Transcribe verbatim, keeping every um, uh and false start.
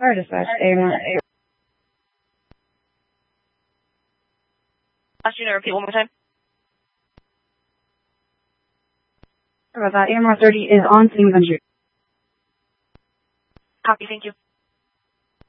Fire dispatch, A one. Ask you to repeat one more time. Sorry about that. A M R thirty is on scene with injury. Copy, thank you.